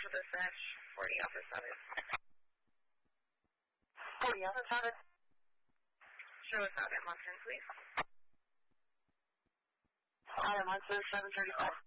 Central Dispatch, 40 Alpha 7. 40 Alpha 7. Show us out at Munson, please. Out at Munson, 735.